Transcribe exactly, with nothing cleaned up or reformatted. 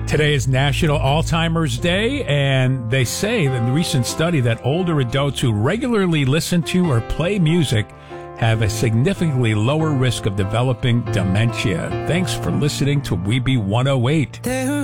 Today is National Alzheimer's Day, and they say in the recent study that older adults who regularly listen to or play music have a significantly lower risk of developing dementia. Thanks for listening to Weeby one oh eight.